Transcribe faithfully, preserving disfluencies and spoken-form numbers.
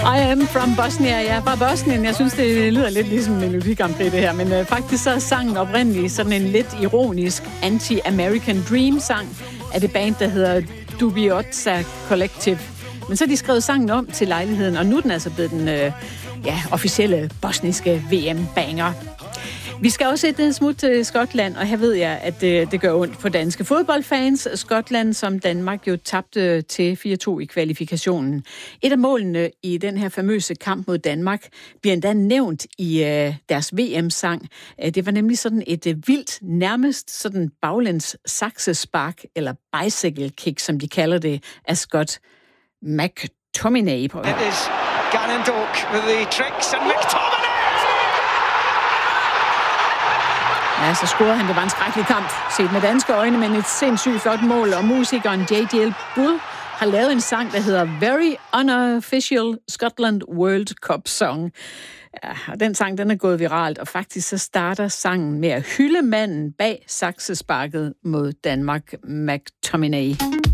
I am from Bosnia. Ja, fra Bosnien. Jeg synes, det lyder lidt ligesom Melodi Grand Prix, det her. Men øh, faktisk så er sangen oprindeligt sådan en lidt ironisk anti-American Dream-sang af det band, der hedder Dubioza Collective. Men så har de skrevet sangen om til lejligheden, og nu er den altså blevet den øh, ja, officielle bosniske V M-banger. Vi skal også et smut til Skotland, og her ved jeg, at det, det gør ondt på danske fodboldfans. Skotland, som Danmark jo tabte til fire to i kvalifikationen. Et af målene i den her famøse kamp mod Danmark bliver endda nævnt i uh, deres V M-sang. Det var nemlig sådan et uh, vildt, nærmest sådan baglæns saksespark, eller bicycle kick, som de kalder det, af Scott McTominay. It is Gannon Doak with the tricks, and McTominay! Ja, så scorede han. Det var en skrækkelig kamp, set med danske øjne, men et sindssygt flot mål, og musikeren J J L Bull har lavet en sang, der hedder Very Unofficial Scotland World Cup Song. Ja, og den sang, den er gået viralt, og faktisk så starter sangen med at hylde manden bag saksesparket mod Danmark, McTominay.